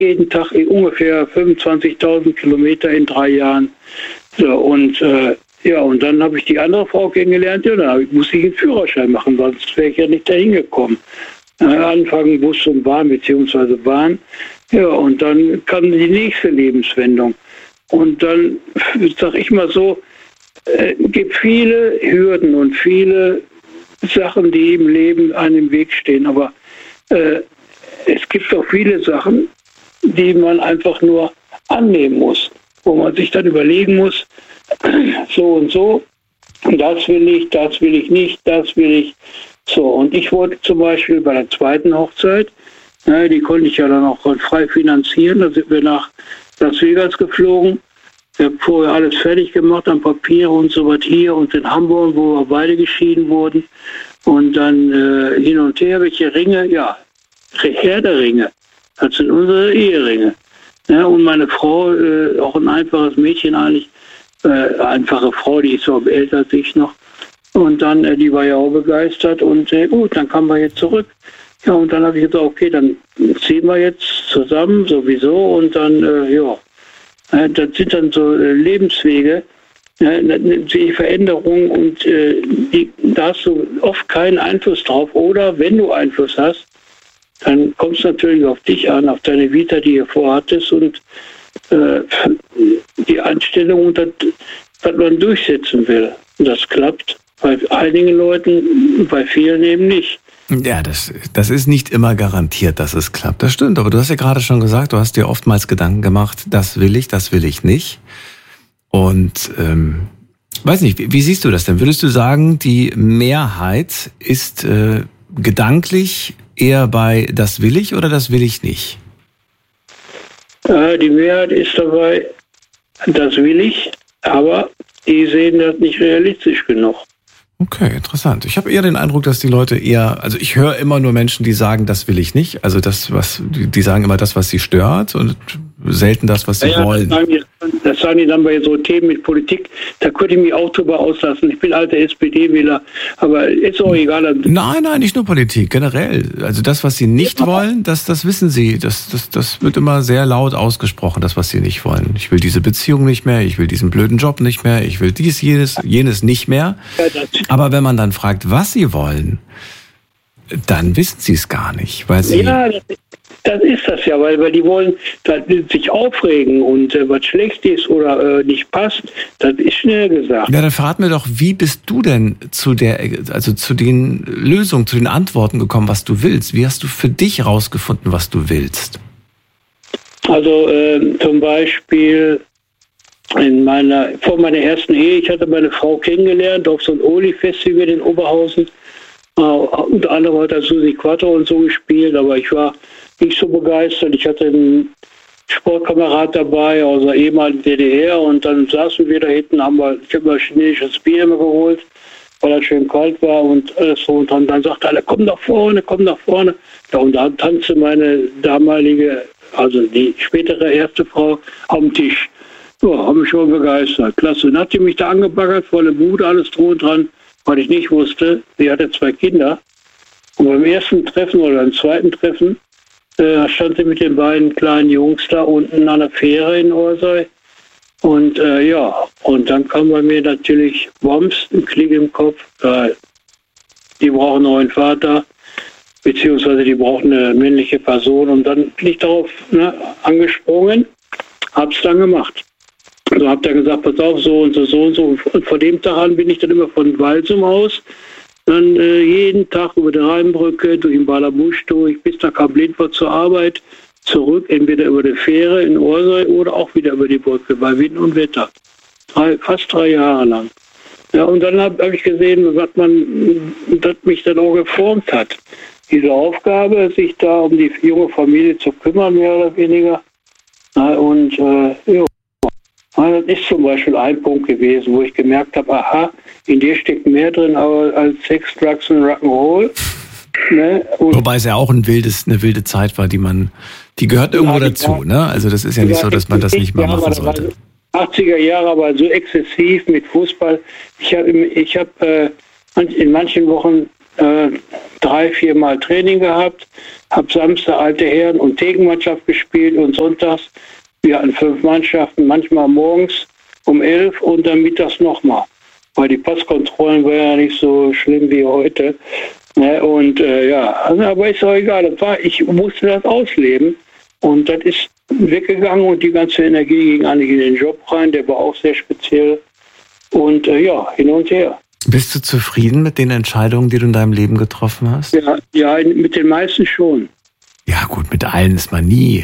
jeden Tag ungefähr 25.000 Kilometer in 3 Jahren. So, und und dann habe ich die andere Frau kennengelernt. Ja, dann musste ich einen Führerschein machen, sonst wäre ich ja nicht dahin gekommen. Anfangen Bus und Bahn, beziehungsweise Bahn. Ja, und dann kam die nächste Lebenswendung. Und dann, sag ich mal so, gibt viele Hürden und viele Sachen, die im Leben einem im Weg stehen. Aber es gibt auch viele Sachen, die man einfach nur annehmen muss, wo man sich dann überlegen muss, so und so, das will ich nicht, das will ich. So, und ich wollte zum Beispiel bei der zweiten Hochzeit, die konnte ich ja dann auch frei finanzieren, da sind wir nach Las Vegas geflogen. Ich habe vorher alles fertig gemacht an Papier und so was hier und in Hamburg, wo wir beide geschieden wurden. Und dann hin und her, welche Ringe? Ja, Herr der Ringe. Das sind unsere Eheringe. Ja, und meine Frau, auch ein einfaches Mädchen eigentlich, einfache Frau, die ist so älter als ich noch. Und dann, die war ja auch begeistert und gut, dann kamen wir jetzt zurück. Ja, und dann habe ich gesagt, okay, dann ziehen wir jetzt zusammen sowieso und dann, das sind dann so Lebenswege, die Veränderungen und da hast du oft keinen Einfluss drauf. Oder wenn du Einfluss hast, dann kommt es natürlich auf dich an, auf deine Vita, die du vorhattest und die Einstellung und das, was man durchsetzen will. Und das klappt bei einigen Leuten, bei vielen eben nicht. Ja, das ist nicht immer garantiert, dass es klappt. Das stimmt, aber du hast ja gerade schon gesagt, du hast dir oftmals Gedanken gemacht, das will ich nicht. Und weiß nicht, wie siehst du das denn? Würdest du sagen, die Mehrheit ist gedanklich eher bei das will ich oder das will ich nicht? Die Mehrheit ist dabei, das will ich, aber die sehen das nicht realistisch genug. Okay, interessant. Ich habe eher den Eindruck, dass die Leute eher, also ich höre immer nur Menschen, die sagen, das will ich nicht. Also die sagen immer das, was sie stört und selten das, was sie wollen. Das sagen die dann bei so Themen mit Politik. Da könnte ich mich auch drüber auslassen. Ich bin alter SPD-Wähler, aber ist auch egal. Nein, nicht nur Politik, generell. Also das, was sie nicht wollen, das wissen sie. Das wird immer sehr laut ausgesprochen, das, was sie nicht wollen. Ich will diese Beziehung nicht mehr, ich will diesen blöden Job nicht mehr, ich will dies, jenes nicht mehr. Aber wenn man dann fragt, was sie wollen, dann wissen sie es gar nicht. Weil sie das ist das ja, weil die wollen sich aufregen und was schlecht ist oder nicht passt, das ist schnell gesagt. Ja, dann verrat mir doch, wie bist du denn zu den Lösungen, zu den Antworten gekommen, was du willst? Wie hast du für dich rausgefunden, was du willst? Also zum Beispiel vor meiner ersten Ehe, ich hatte meine Frau kennengelernt auf so einem Oli-Festival in Oberhausen. Unter anderem hat er Susi Quattro und so gespielt, aber ich war nicht so begeistert. Ich hatte einen Sportkamerad dabei aus der ehemaligen DDR und dann saßen wir da hinten, ich habe mal chinesisches Bier immer geholt, weil das schön kalt war und alles so. Und dann sagte alle, komm nach vorne. Ja, und da tanzte meine damalige, also die spätere erste Frau am Tisch. Ja, habe mich schon begeistert. Klasse. Dann hat sie mich da angebaggert, volle Bude, alles drum und dran. Was ich nicht wusste, sie hatte 2 Kinder. Und beim ersten Treffen oder beim zweiten Treffen stand sie mit den beiden kleinen Jungs da unten an der Fähre in Orsoy. Und und dann kam bei mir natürlich Bombs, ein Klick im Kopf. Die brauchen einen neuen Vater, beziehungsweise die brauchen eine männliche Person. Und dann bin ich darauf angesprungen, hab's dann gemacht. Also habt ihr gesagt, pass auf, so und so. Und von dem Tag an bin ich dann immer von Walsum aus, dann jeden Tag über die Rheinbrücke, durch den Balerbusch durch, bis nach Kamp-Lindfort zur Arbeit, zurück, entweder über die Fähre in Orsoy oder auch wieder über die Brücke, bei Wind und Wetter. Fast 3 Jahre lang. Ja, und dann hab ich gesehen, das mich dann auch geformt hat. Diese Aufgabe, sich da um die junge Familie zu kümmern, mehr oder weniger. Und das ist zum Beispiel ein Punkt gewesen, wo ich gemerkt habe, aha, in dir steckt mehr drin als Sex, Drugs und Rock'n'Roll. Ne? Wobei es ja auch eine wilde Zeit war, die gehört irgendwo dazu. Ne? Also das ist ja nicht so, dass man das nicht mehr machen sollte. 80er Jahre aber so exzessiv mit Fußball. Ich hab in manchen Wochen 3-4 Mal Training gehabt, habe Samstag alte Herren- und Thekenmannschaft gespielt und sonntags, wir hatten 5 Mannschaften, manchmal morgens um 11 und dann mittags nochmal. Weil die Passkontrollen waren ja nicht so schlimm wie heute. Ne? Und aber ist auch egal. Ich musste das ausleben und das ist weggegangen und die ganze Energie ging eigentlich in den Job rein, der war auch sehr speziell. Und hin und her. Bist du zufrieden mit den Entscheidungen, die du in deinem Leben getroffen hast? Ja, mit den meisten schon. Ja gut, mit allen ist man nie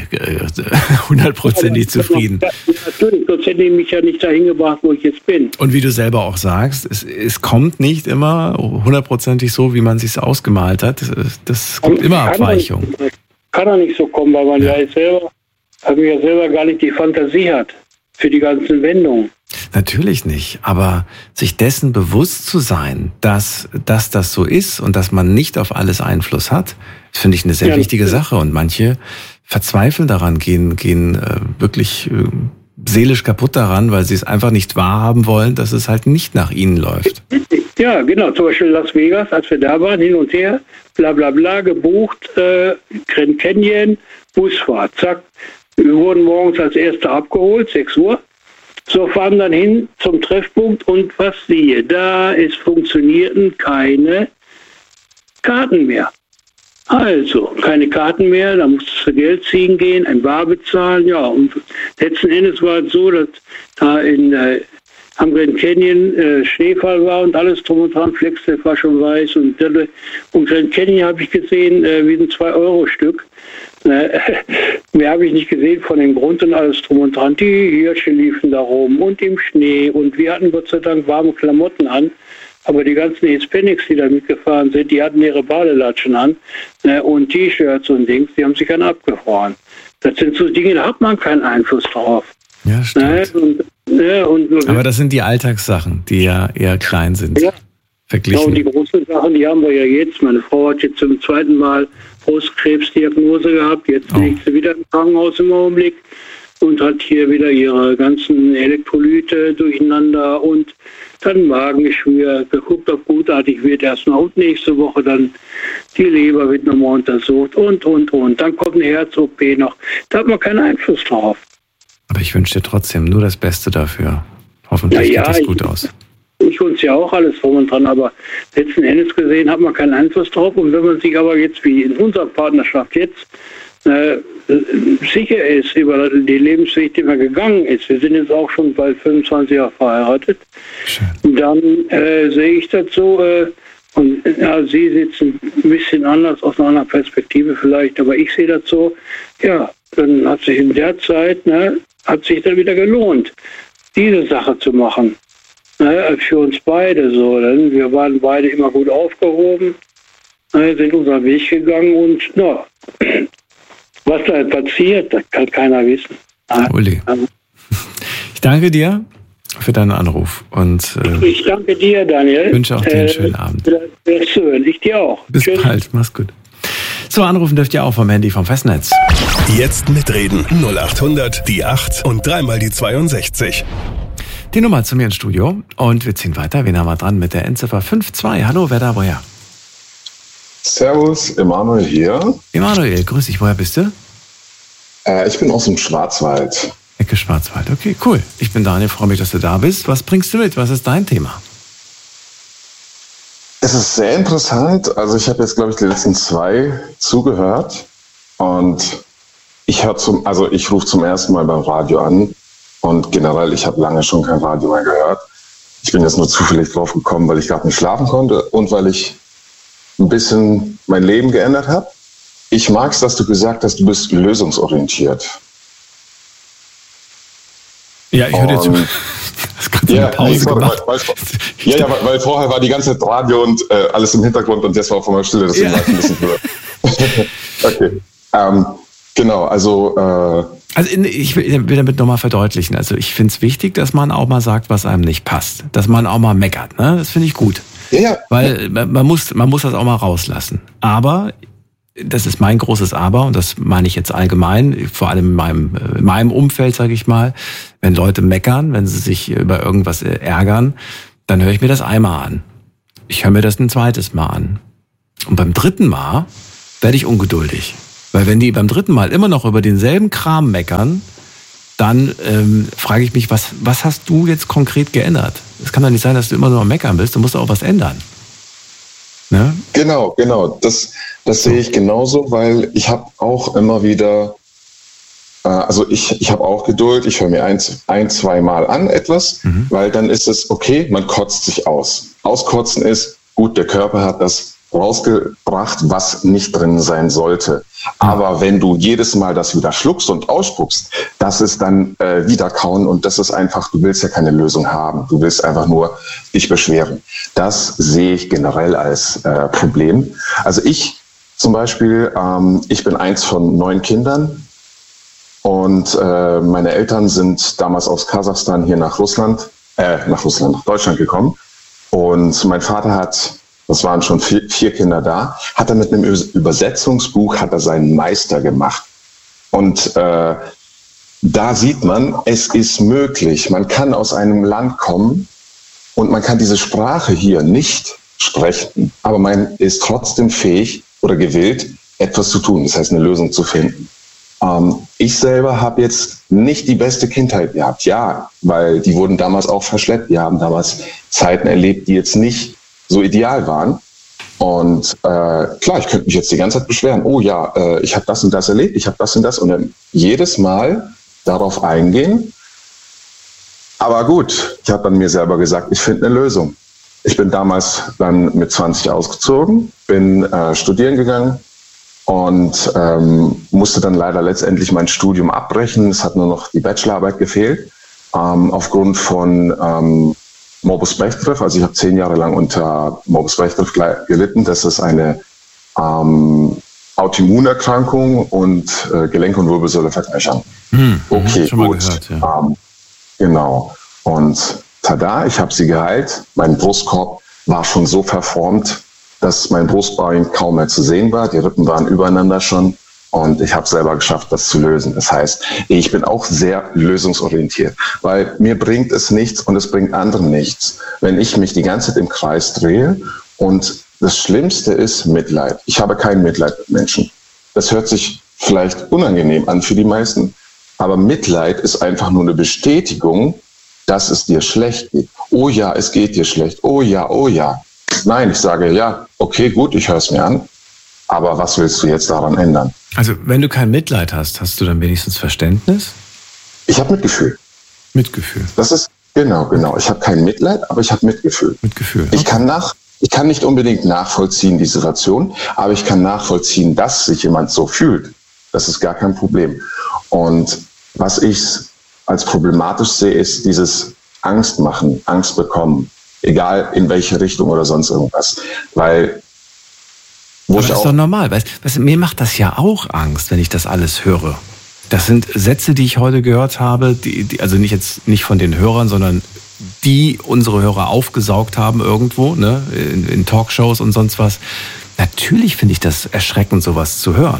100%ig zufrieden. Ja, natürlich, sonst hätte ich mich ja nicht dahin gebracht, wo ich jetzt bin. Und wie du selber auch sagst, es kommt nicht immer 100%ig so, wie man es sich ausgemalt hat. Das gibt immer Abweichungen. Kann doch nicht so kommen, weil man ja selber gar nicht die Fantasie hat für die ganzen Wendungen. Natürlich nicht, aber sich dessen bewusst zu sein, dass das so ist und dass man nicht auf alles Einfluss hat, finde ich eine sehr wichtige Sache. Und manche verzweifeln daran, gehen wirklich seelisch kaputt daran, weil sie es einfach nicht wahrhaben wollen, dass es halt nicht nach ihnen läuft. Ja, genau. Zum Beispiel Las Vegas, als wir da waren, hin und her, bla bla bla, gebucht, Grand Canyon, Busfahrt, zack. Wir wurden morgens als Erster abgeholt, 6 Uhr. So, fahren dann hin zum Treffpunkt und was siehe da, es funktionierten keine Karten mehr. Also, keine Karten mehr, da musstest du Geld ziehen gehen, ein Bar bezahlen, ja, und letzten Endes war es so, dass da am Grand Canyon Schneefall war und alles drum und dran, Flagstaff war schon weiß und Grand Canyon habe ich gesehen, wie ein 2-Euro-Stück. Mehr habe ich nicht gesehen von dem Grund und alles drum und dran. Die Hirsche liefen da rum und im Schnee und wir hatten Gott sei Dank warme Klamotten an. Aber die ganzen Hispanics, die da mitgefahren sind, die hatten ihre Badelatschen an und T-Shirts und Dings, die haben sich dann abgefroren. Das sind so Dinge, da hat man keinen Einfluss drauf. Ja, stimmt. Aber das sind die Alltagssachen, die ja eher klein sind. Ja. Verglichen. Ja, und die großen Sachen, die haben wir ja jetzt. Meine Frau hat jetzt zum 2. Mal Brustkrebsdiagnose gehabt. Jetzt liegt sie wieder im Krankenhaus im Augenblick und hat hier wieder ihre ganzen Elektrolyte durcheinander und dann Magengeschwür. Geguckt, ob gutartig wird erstmal und nächste Woche dann die Leber wird nochmal untersucht und. Dann kommt eine Herz-OP noch. Da hat man keinen Einfluss drauf. Aber ich wünsche dir trotzdem nur das Beste dafür. Hoffentlich geht das gut aus. Ich wünsche ja auch alles drum und dran, aber letzten Endes gesehen hat man keinen Einfluss drauf. Und wenn man sich aber jetzt, wie in unserer Partnerschaft jetzt, sicher ist über den Lebensweg, den man gegangen ist, wir sind jetzt auch schon bald 25 Jahre verheiratet, dann sehe ich das so, und Sie sitzen ein bisschen anders, aus einer anderen Perspektive vielleicht, aber ich sehe das so, ja, dann hat sich in der Zeit, hat sich dann wieder gelohnt, diese Sache zu machen. Für uns beide so, denn wir waren beide immer gut aufgehoben, sind unseren Weg gegangen und was da passiert, das kann keiner wissen. Uli, ich danke dir für deinen Anruf und ich danke dir, Daniel. Wünsche auch dir einen schönen Abend. Sehr schön, ich dir auch. Bis bald, mach's gut. So, anrufen dürft ihr auch vom Handy vom Festnetz. Jetzt mitreden 0800 die 8 und 3 die 62. Die Nummer zu mir ins Studio und wir ziehen weiter. Wen haben wir dran mit der Endziffer 52? Hallo, wer da, woher? Servus, Emanuel hier. Emanuel, grüß dich. Woher bist du? Ich bin aus dem Schwarzwald. Ecke Schwarzwald, okay, cool. Ich bin Daniel, freue mich, dass du da bist. Was bringst du mit? Was ist dein Thema? Es ist sehr interessant. Also ich habe jetzt, glaube ich, die letzten 2 zugehört und ich rufe zum ersten Mal beim Radio an. Und generell, ich habe lange schon kein Radio mehr gehört. Ich bin jetzt nur zufällig drauf gekommen, weil ich gerade nicht schlafen konnte und weil ich ein bisschen mein Leben geändert habe. Ich mag es, dass du gesagt hast, du bist lösungsorientiert. Ja, ich höre dir zu. Hast gerade so eine Pause gemacht. Weil vorher war die ganze Zeit Radio und alles im Hintergrund und jetzt war auf einmal Stille, deswegen war ich ein bisschen höher. Okay. Genau, also ich will damit nochmal verdeutlichen. Also ich finde es wichtig, dass man auch mal sagt, was einem nicht passt. Dass man auch mal meckert. Ne? Das finde ich gut. Ja. Weil man muss das auch mal rauslassen. Aber, das ist mein großes Aber, und das meine ich jetzt allgemein, vor allem in meinem Umfeld, sage ich mal, wenn Leute meckern, wenn sie sich über irgendwas ärgern, dann höre ich mir das einmal an. Ich höre mir das ein zweites Mal an. Und beim dritten Mal werde ich ungeduldig. Weil wenn die beim dritten Mal immer noch über denselben Kram meckern, dann frage ich mich, was hast du jetzt konkret geändert? Es kann doch nicht sein, dass du immer nur am Meckern bist, du musst auch was ändern. Ne? Genau. Das sehe ich genauso, weil ich habe auch immer wieder, ich habe auch Geduld, ich höre mir ein, zweimal an etwas, weil dann ist es okay, man kotzt sich aus. Auskotzen ist, gut, der Körper hat das rausgebracht, was nicht drin sein sollte. Aber wenn du jedes Mal das wieder schluckst und ausspuckst, das ist dann wieder kauen und das ist einfach, du willst ja keine Lösung haben. Du willst einfach nur dich beschweren. Das sehe ich generell als Problem. Also ich zum Beispiel, ich bin eins von 9 Kindern und meine Eltern sind damals aus Kasachstan hier nach Deutschland gekommen. Und mein Vater hat, das waren schon 4 Kinder da, hat er mit einem Übersetzungsbuch, hat er seinen Meister gemacht. Und da sieht man, es ist möglich. Man kann aus einem Land kommen und man kann diese Sprache hier nicht sprechen, aber man ist trotzdem fähig oder gewillt, etwas zu tun, das heißt eine Lösung zu finden. Ich selber habe jetzt nicht die beste Kindheit gehabt, ja, weil die wurden damals auch verschleppt. Wir haben damals Zeiten erlebt, die jetzt nicht so ideal waren. Und klar, ich könnte mich jetzt die ganze Zeit beschweren. Oh ja, ich habe das und das erlebt, ich habe das und das. Und dann jedes Mal darauf eingehen. Aber gut, ich habe dann mir selber gesagt, ich finde eine Lösung. Ich bin damals dann mit 20 ausgezogen, bin studieren gegangen. Und musste dann leider letztendlich mein Studium abbrechen. Es hat nur noch die Bachelorarbeit gefehlt, aufgrund von Morbus Bechterew. Also ich habe 10 Jahre lang unter Morbus Bechterew gelitten. Das ist eine Autoimmunerkrankung und Gelenk- und Wirbelsäuleverknöcherung. Okay, schon mal gut. Gehört, ja. Genau. Und tada, ich habe sie geheilt. Mein Brustkorb war schon so verformt, dass mein Brustbein kaum mehr zu sehen war. Die Rippen waren übereinander schon und ich habe es selber geschafft, das zu lösen. Das heißt, ich bin auch sehr lösungsorientiert, weil mir bringt es nichts und es bringt anderen nichts, wenn ich mich die ganze Zeit im Kreis drehe. Und das Schlimmste ist Mitleid. Ich habe kein Mitleid mit Menschen. Das hört sich vielleicht unangenehm an für die meisten, aber Mitleid ist einfach nur eine Bestätigung, dass es dir schlecht geht. Oh ja, es geht dir schlecht. Oh ja, oh ja. Nein, ich sage, ja, okay, gut, ich höre es mir an, aber was willst du jetzt daran ändern? Also wenn du kein Mitleid hast, hast du dann wenigstens Verständnis? Ich habe Mitgefühl. Mitgefühl. Das ist, genau. Ich habe kein Mitleid, aber ich habe Mitgefühl. Mitgefühl. Okay. Ich kann nicht unbedingt nachvollziehen, die Situation, aber ich kann nachvollziehen, dass sich jemand so fühlt. Das ist gar kein Problem. Und was ich als problematisch sehe, ist dieses Angst machen, Angst bekommen. Egal in welche Richtung oder sonst irgendwas. Weil, aber das ist doch normal. Weißt, mir macht das ja auch Angst, wenn ich das alles höre. Das sind Sätze, die ich heute gehört habe, die also nicht von den Hörern, sondern die unsere Hörer aufgesaugt haben irgendwo, ne, in Talkshows und sonst was. Natürlich finde ich das erschreckend, sowas zu hören.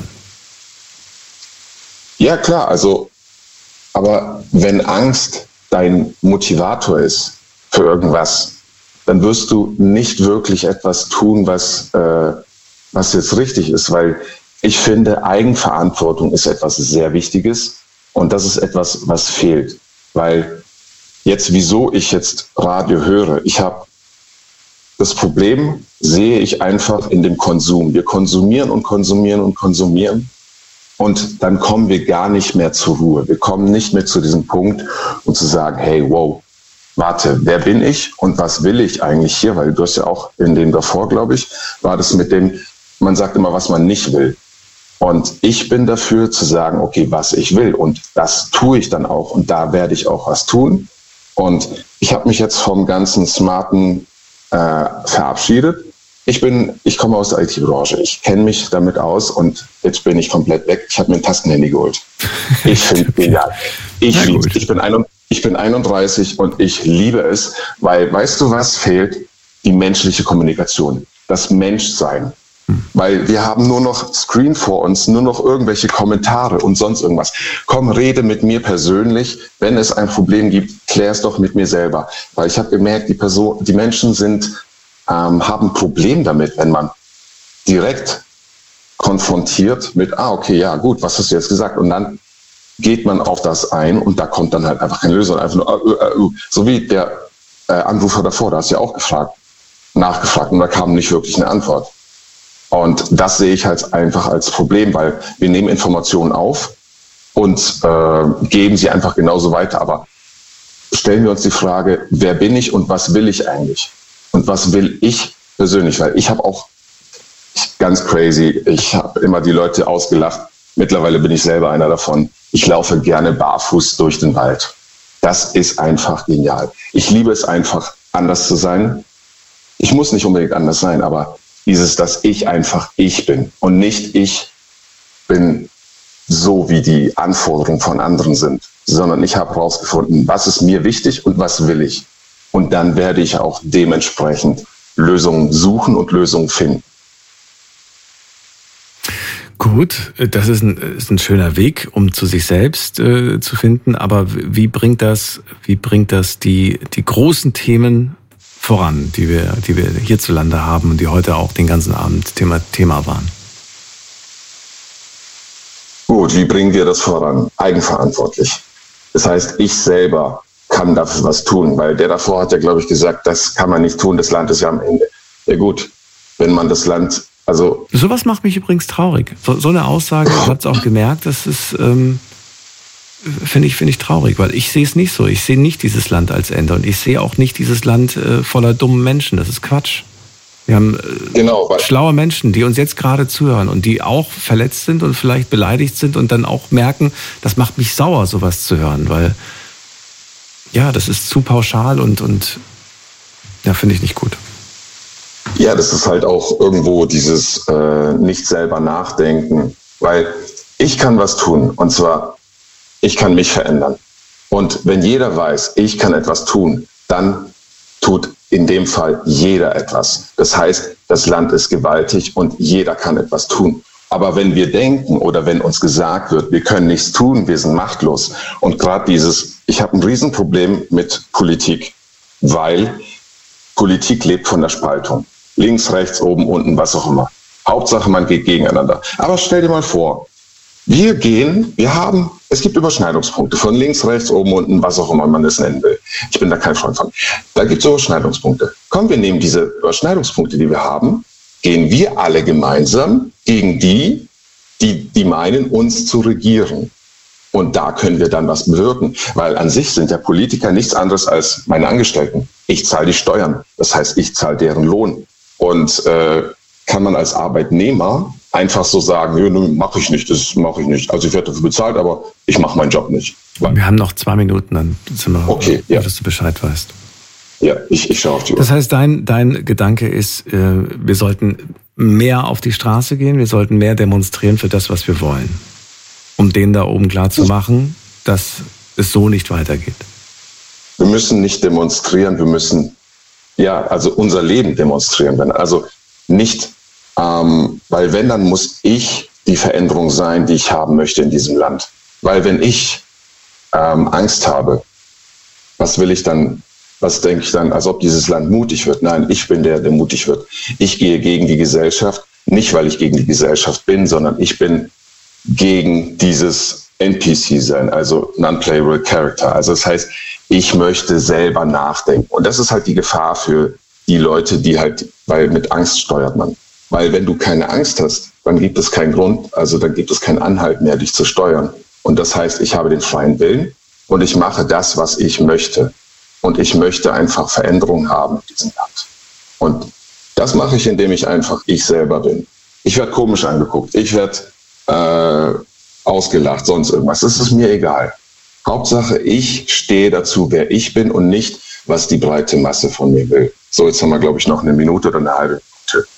Ja, klar, aber wenn Angst dein Motivator ist für irgendwas, dann wirst du nicht wirklich etwas tun, was jetzt richtig ist, weil ich finde, Eigenverantwortung ist etwas sehr Wichtiges und das ist etwas, was fehlt, weil wieso ich jetzt Radio höre, ich habe das Problem, sehe ich einfach in dem Konsum. Wir konsumieren und konsumieren und konsumieren und dann kommen wir gar nicht mehr zur Ruhe. Wir kommen nicht mehr zu diesem Punkt, um zu sagen, hey, wow, warte, wer bin ich und was will ich eigentlich hier? Weil du hast ja auch in dem davor, glaube ich, war das mit dem, man sagt immer, was man nicht will. Und ich bin dafür zu sagen, okay, was ich will. Und das tue ich dann auch. Und da werde ich auch was tun. Und ich habe mich jetzt vom ganzen Smarten verabschiedet. Ich komme aus der IT-Branche. Ich kenne mich damit aus und jetzt bin ich komplett weg. Ich habe mir ein Tastenhandy geholt. Ich finde genial. Ich bin 31 und ich liebe es, weil, weißt du, was fehlt? Die menschliche Kommunikation, das Menschsein. Weil wir haben nur noch Screen vor uns, nur noch irgendwelche Kommentare und sonst irgendwas. Komm, rede mit mir persönlich. Wenn es ein Problem gibt, klär es doch mit mir selber. Weil ich habe gemerkt, die Menschen haben ein Problem damit, wenn man direkt konfrontiert mit, okay, ja gut, was hast du jetzt gesagt? Und dann geht man auf das ein und da kommt dann halt einfach keine Lösung. Einfach nur, so wie der Anrufer davor, da hast du ja auch nachgefragt und da kam nicht wirklich eine Antwort. Und das sehe ich halt einfach als Problem, weil wir nehmen Informationen auf und geben sie einfach genauso weiter. Aber stellen wir uns die Frage, wer bin ich und was will ich eigentlich? Und was will ich persönlich? Weil ich habe auch ganz crazy, ich habe immer die Leute ausgelacht. Mittlerweile bin ich selber einer davon. Ich laufe gerne barfuß durch den Wald. Das ist einfach genial. Ich liebe es einfach, anders zu sein. Ich muss nicht unbedingt anders sein, aber dass ich einfach ich bin und nicht ich bin so, wie die Anforderungen von anderen sind, sondern ich habe herausgefunden, was ist mir wichtig und was will ich. Und dann werde ich auch dementsprechend Lösungen suchen und Lösungen finden. Gut, das ist ein schöner Weg, um zu sich selbst zu finden. Aber wie bringt das die großen Themen voran, die wir hierzulande haben und die heute auch den ganzen Abend Thema waren? Gut, wie bringen wir das voran? Eigenverantwortlich. Das heißt, ich selber kann dafür was tun, weil der davor hat ja, glaube ich, gesagt, das kann man nicht tun, das Land ist ja am Ende. Ja gut, wenn man das Land, also... Sowas macht mich übrigens traurig. So eine Aussage, ich habe es auch gemerkt, das ist, finde ich traurig, weil ich sehe es nicht so. Ich sehe nicht dieses Land als Ende und ich sehe auch nicht dieses Land voller dummen Menschen. Das ist Quatsch. Wir haben schlaue Menschen, die uns jetzt gerade zuhören und die auch verletzt sind und vielleicht beleidigt sind und dann auch merken, das macht mich sauer, sowas zu hören, weil ja, das ist zu pauschal und ja, finde ich nicht gut. Ja, das ist halt auch irgendwo dieses nicht selber nachdenken, weil ich kann was tun und zwar, ich kann mich verändern. Und wenn jeder weiß, ich kann etwas tun, dann tut in dem Fall jeder etwas. Das heißt, das Land ist gewaltig und jeder kann etwas tun. Aber wenn wir denken oder wenn uns gesagt wird, wir können nichts tun, wir sind machtlos. Und gerade ich habe ein Riesenproblem mit Politik, weil Politik lebt von der Spaltung. Links, rechts, oben, unten, was auch immer. Hauptsache, man geht gegeneinander. Aber stell dir mal vor, es gibt Überschneidungspunkte von links, rechts, oben, unten, was auch immer man das nennen will. Ich bin da kein Freund von. Da gibt es Überschneidungspunkte. Komm, wir nehmen diese Überschneidungspunkte, die wir haben, gehen wir alle gemeinsam gegen die meinen, uns zu regieren. Und da können wir dann was bewirken. Weil an sich sind ja Politiker nichts anderes als meine Angestellten. Ich zahle die Steuern. Das heißt, ich zahle deren Lohn. Und kann man als Arbeitnehmer einfach so sagen, nö, mache ich nicht, das mache ich nicht. Also ich werde dafür bezahlt, aber ich mache meinen Job nicht. Wir haben noch 2 Minuten, dann sind wir okay, ja. Dass du Bescheid weißt. Ja, ich schaue auf die Uhr. Das heißt, dein Gedanke ist, wir sollten mehr auf die Straße gehen, wir sollten mehr demonstrieren für das, was wir wollen. Um denen da oben klar zu machen, dass es so nicht weitergeht. Wir müssen nicht demonstrieren, wir müssen unser Leben demonstrieren. Also nicht, weil wenn, dann muss ich die Veränderung sein, die ich haben möchte in diesem Land. Weil wenn ich Angst habe, was denke ich dann, als ob dieses Land mutig wird? Nein, ich bin der mutig wird. Ich gehe gegen die Gesellschaft, nicht weil ich gegen die Gesellschaft bin, sondern ich bin gegen dieses NPC sein, also Non-Playable Character. Also das heißt, ich möchte selber nachdenken. Und das ist halt die Gefahr für die Leute, weil mit Angst steuert man. Weil wenn du keine Angst hast, dann gibt es keinen Grund, also dann gibt es keinen Anhalt mehr, dich zu steuern. Und das heißt, ich habe den freien Willen und ich mache das, was ich möchte. Und ich möchte einfach Veränderungen haben in diesem Land. Und das mache ich, indem ich einfach ich selber bin. Ich werde komisch angeguckt, ich werde ausgelacht, sonst irgendwas. Das ist mir egal. Hauptsache, ich stehe dazu, wer ich bin und nicht, was die breite Masse von mir will. So, jetzt haben wir, glaube ich, noch 1 Minute oder 1 halbe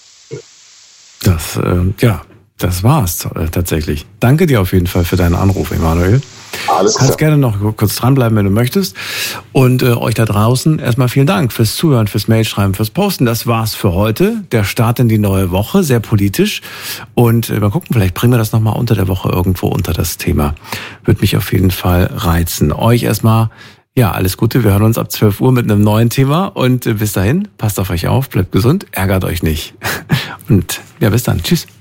Minute. Das war's tatsächlich. Danke dir auf jeden Fall für deinen Anruf, Emanuel. Alles klar. Kannst gerne noch kurz dranbleiben, wenn du möchtest. Und euch da draußen erstmal vielen Dank fürs Zuhören, fürs Mailschreiben, fürs Posten. Das war's für heute. Der Start in die neue Woche, sehr politisch. Und mal gucken, vielleicht bringen wir das nochmal unter der Woche irgendwo unter das Thema. Würde mich auf jeden Fall reizen. Euch erstmal Ja, alles Gute. Wir hören uns ab 12 Uhr mit einem neuen Thema. Und bis dahin, passt auf euch auf, bleibt gesund, ärgert euch nicht. Und ja, bis dann. Tschüss.